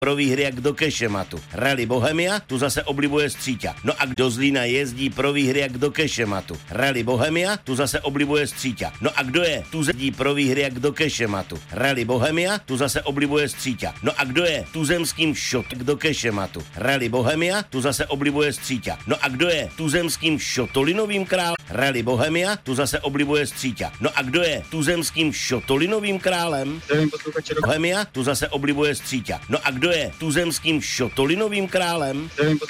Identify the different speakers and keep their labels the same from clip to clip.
Speaker 1: pro výhry jak do kešematu. Rally Bohemia, tu zase oblibuje Stříťa. No a kdo z Zlína jezdí pro výhry jak do kešematu. Rally Bohemia, tu zase oblibuje Stříťa. No a kdo je tuzemský pro výhry jak do kešematu. Rally Bohemia, tu zase oblibuje Stříťa. No a kdo je tuzemským šot do kešematu. Rally Bohemia, tu zase oblibuje Stříťa. No a kdo je tuzemským šotolinovým králem. Rally Bohemia, tu zase oblibuje Stříťa. No a kdo je tuzemským šotolinovým králem. Bohemia, tu zase oblibuje Stříťa. No a kdo je tuzemským šotolinovým králem?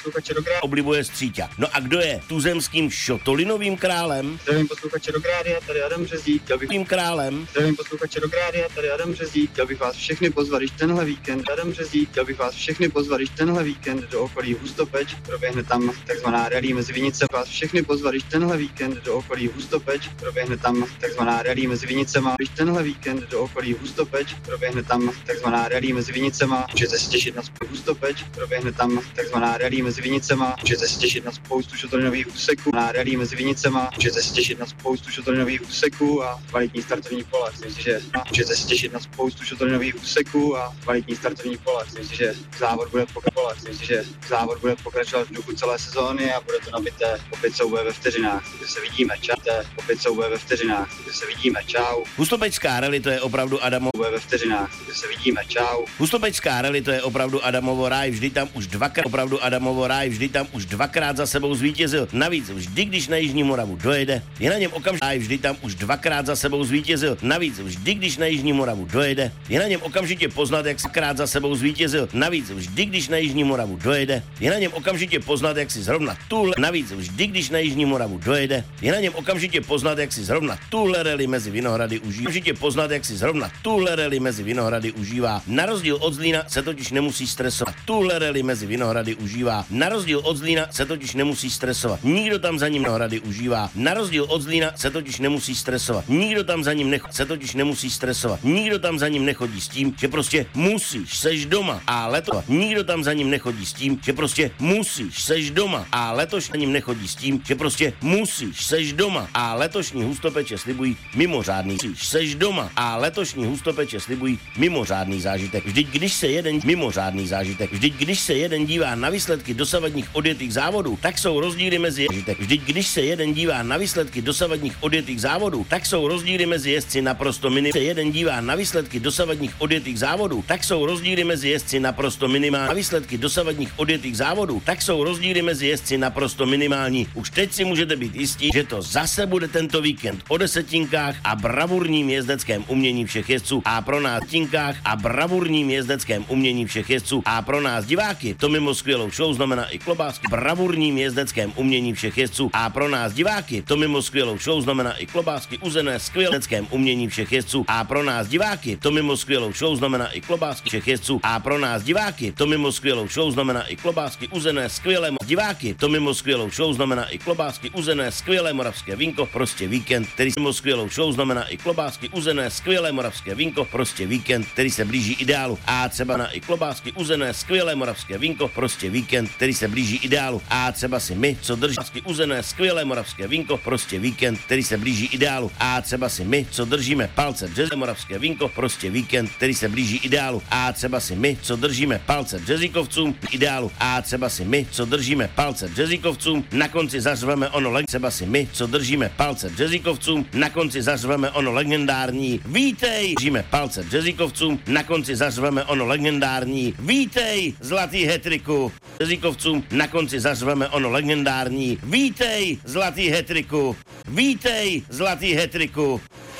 Speaker 1: Oblibuje Stříťa. No a kdo je tuzemským šotolinovým králem?
Speaker 2: Zdravím posluchače Rock Rádia, tady Adam Březdík.
Speaker 1: Tím králem.
Speaker 2: Zdravím posluchače Rock Rádia, tady Adam Březdík. Chtěl bych vás všechny pozvat, když tenhle víkend Adam Březdík. Chtěl bych vás všechny pozvat, když tenhle víkend do okolí Hustopeč. Proběhne tam takzvaná rally mezi Vinicemi. Vás všechny pozvat, když tenhle víkend do okolí Hustopeč. Proběhne tam takzvaná rally mezi Vinicema. Když tenhle víkend do okolí Hustopeč. Proběhne tam takzvaná rally mezi Vinicema. Můžete se těšit na Hustopeč. Proběhne tam takzvaná rally mezi Vinicema. Můžete se těšit na spoustu šotolinových úseků. Na rally mezi Vinicema. Můžete se těšit na spoustu šotolinových úseků a kvalitní startovní pole. Myslím, že můžete se těšit na spoustu šotolinových úseků a kvalitní startovní pole. Myslím, že závod bude pokračovat. Myslím, že závod bude pokračovat v duchu celé sezóny a bude to nabité. Opět souboje ve vteřinách. Kde se vidíme, čau. Opět souboje ve vteřinách. Kde se vidíme, čau.
Speaker 1: Hustopečská rally, to je opravdu Adamovo.
Speaker 2: Ve vteřinách. Kde se vidíme, čau.
Speaker 1: Hustopečská rally, to je opravdu Adamovo ráj, vždy tam už dvakrát, opravdu Adamovo ráj, vždy tam už dvakrát za sebou zvítězil. Navíc vždy, když na Jižní Moravu dojede, je na něm okamžitě, vždy tam už dvakrát za sebou zvítězil. Navíc vždy, když na Jižní Moravu dojede, je na něm okamžitě poznat, jak krát za sebou zvítězil. Navíc vždy, když na Jižní Moravu dojede, je na něm okamžitě poznat, jak si zrovna tuhle. Navíc vždy, když na Jižní Moravu dojede, je na něm okamžitě poznat, jak si zrovna tuhle rally mezi Vinohrady užívá. Okamžitě poznat, jak si zrovna tuhle rally mezi Vinohrady užívá. Na rozdíl od Zlína se totiž nemusí stresovat. Tuhle rally mezi Vinohrady užívá. Na rozdíl od Zlína se totiž nemusí stresovat. Nikdo tam za ním Vinohrady užívá. Na rozdíl od Zlína se totiž nemusí stresovat. Nikdo tam za ním se totiž nemusí stresovat. Nikdo tam za ním nechodí s tím, že prostě musíš, seš doma a letos. Nikdo tam za ním nechodí s tím, že prostě musíš, seš doma a letošní ním nechodí s tím, že prostě musíš, seš doma a letošní Hustopeče slibují mimořádný. Musíš, seš doma a letošní Hustopeče slibují mimořádný zážitek. Vždyť když se jeden mimořádný zážitek. Vždyť když se jeden dívá na výsledky dosavadních odjetých závodů, tak jsou rozdíly mezi zážitek. Vždyť když se jeden dívá na výsledky dosavadních odjetých závodů, tak jsou rozdíly mezi jezdci naprosto minimální. Se jeden dívá na výsledky dosavadních odjetých závodů, tak jsou rozdíly mezi jezdci naprosto minimální. Na výsledky dosavadních odjetých závodů, tak jsou rozdíly mezi jezdci naprosto minimální. Už teď si můžete být jistí, že to zase bude tento víkend o desetinkách a bravurním jezdeckém umění všech jezdců a pro nás tinkách a bravurním jezdeckém umění všech jezdců a pro nás diváky to mimo skvělou show znamená i klobásky. Bravurním jezdeckém umění všech jezdců a pro nás diváky to mimo skvělou show znamená i klobásky uzené skvěleckém umění všech jezdců a pro nás diváky to mimo skvělou show znamená i klobásky všech jezdců a pro nás diváky to mimo skvělou show znamená i klobásky uzené skvělé diváky to mimo skvělou show znamená i klobásky uzené skvělé moravské vínko, prostě víkend, který mimo skvělou show znamená i klobásky uzené skvělé moravské vínko, prostě víkend, který se blíží ideálu a třeba na i klobásky uzené skvělé moravské vínko, prostě víkend, který se blíží ideálu a třeba si my, co drží uzené skvělé moravské vínko, prostě víkend, který se blíží ideálu a třeba si my, co držíme palce březí moravské vínko, prostě víkend, který se blíží ideálu a třeba si my, co držíme palce březíkovcům ideálu a třeba si my, co držíme palce březíkovcům, na konci zařveme ono třeba si my, co držíme palce březíkovcům, na konci zařveme ono legendární vítej, držíme palce březíkovcům, na konci zařveme ono legendární vítej, zlatý hetriku březíkovcům, na konci zařveme ono legendární vítej, zlatý hetriku, vítej, zlatý hetriku.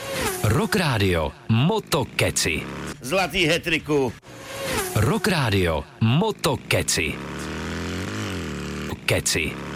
Speaker 3: Rock Radio Motokeci.
Speaker 1: Zlatý hetriku.
Speaker 3: Rock Radio Motokeci. Keci.